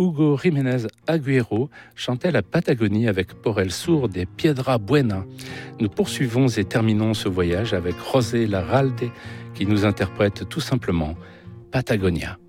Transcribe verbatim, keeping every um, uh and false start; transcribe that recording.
Hugo Jiménez Agüero chantait la Patagonie avec pour el sur des Piedra Buena. Nous poursuivons et terminons ce voyage avec José Larralde qui nous interprète tout simplement Patagonia.